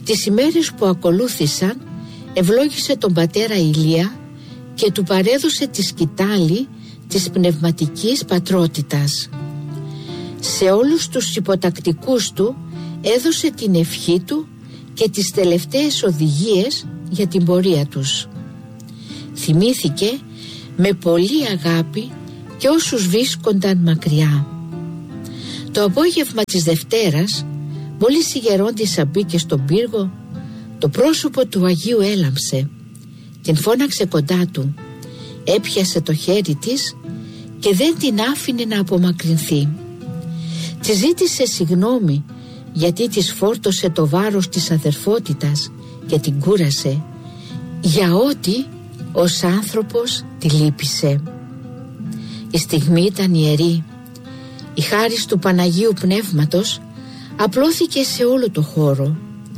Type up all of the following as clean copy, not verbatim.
Τις ημέρες που ακολούθησαν ευλόγησε τον πατέρα Ηλία και του παρέδωσε τη σκητάλη της πνευματικής πατρότητας. Σε όλους τους υποτακτικούς του έδωσε την ευχή του και τις τελευταίες οδηγίες για την πορεία τους. Θυμήθηκε με πολλή αγάπη και όσους βρίσκονταν μακριά. Το απόγευμα της Δευτέρας, μόλις η γερόντισσα μπήκε στον πύργο, το πρόσωπο του Αγίου έλαμψε. Την φώναξε κοντά του, έπιασε το χέρι της και δεν την άφηνε να απομακρυνθεί. Της ζήτησε συγγνώμη γιατί της φόρτωσε το βάρος της αδερφότητας και την κούρασε, για ό,τι ως άνθρωπος τη λύπησε. Η στιγμή ήταν ιερή. Η χάρις του Παναγίου Πνεύματος απλώθηκε σε όλο το χώρο.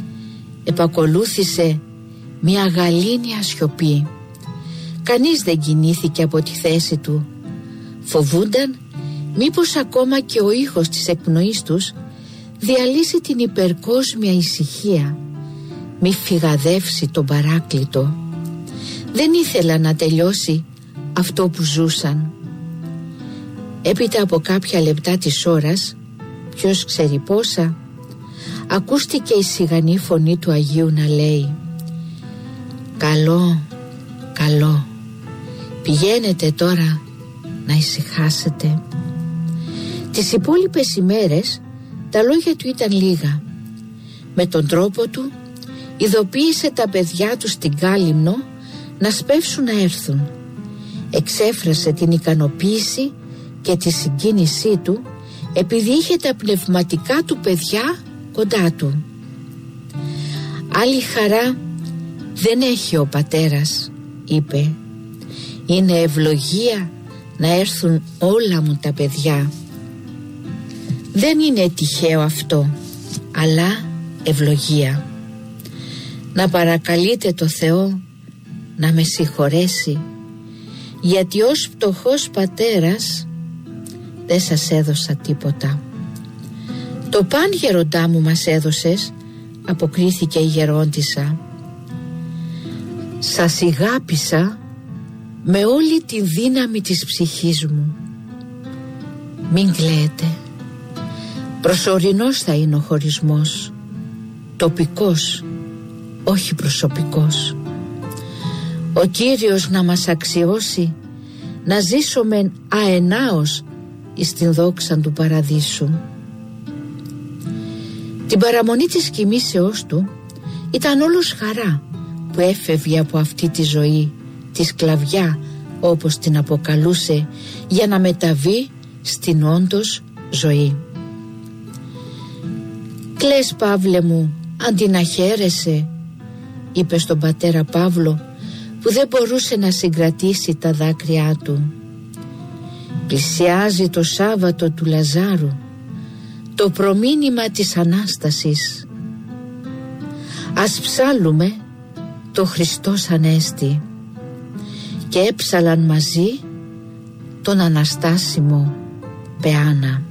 Επακολούθησε μια γαλήνια σιωπή. Κανείς δεν κινήθηκε από τη θέση του. Φοβούνταν μήπως ακόμα και ο ήχος της εκπνοής τους διαλύσει την υπερκόσμια ησυχία, μη φυγαδεύσει τον παράκλητο. Δεν ήθελα να τελειώσει αυτό που ζούσαν. Έπειτα από κάποια λεπτά της ώρας, ποιος ξέρει πόσα, ακούστηκε η σιγανή φωνή του Αγίου να λέει: «Καλό, καλό, πηγαίνετε τώρα να ησυχάσετε». Τις υπόλοιπες ημέρες τα λόγια του ήταν λίγα. Με τον τρόπο του ειδοποίησε τα παιδιά του στην Κάλυμνο να σπεύσουν να έρθουν. Εξέφρασε την ικανοποίηση και τη συγκίνησή του επειδή είχε τα πνευματικά του παιδιά κοντά του. «Άλλη χαρά δεν έχει ο πατέρας», είπε. «Είναι ευλογία να έρθουν όλα μου τα παιδιά». Δεν είναι τυχαίο αυτό, αλλά ευλογία. Να παρακαλείτε το Θεό να με συγχωρέσει, γιατί ως πτωχός πατέρας δεν σας έδωσα τίποτα. «Το παν, γεροντά μου, μας έδωσες», αποκρίθηκε η γερόντισσα. «Σας ηγάπησα με όλη τη δύναμη της ψυχής μου. Μην κλαίτε. Προσωρινός θα είναι ο χωρισμός, τοπικός, όχι προσωπικός. Ο Κύριος να μας αξιώσει να ζήσουμε αενάως εις την δόξα του παραδείσου». Την παραμονή της κοιμήσεώς του ήταν όλος χαρά που έφευγε από αυτή τη ζωή, τη σκλαβιά όπως την αποκαλούσε, για να μεταβεί στην όντως ζωή. «Κλαις, Παύλε μου, αντί να χαίρεσαι», είπε στον πατέρα Παύλο, που δεν μπορούσε να συγκρατήσει τα δάκρυά του. «Πλησιάζει το Σάββατο του Λαζάρου, το προμήνυμα της Ανάστασης. Ας ψάλουμε το Χριστός Ανέστη». Και έψαλαν μαζί τον αναστάσιμο Πεάνα.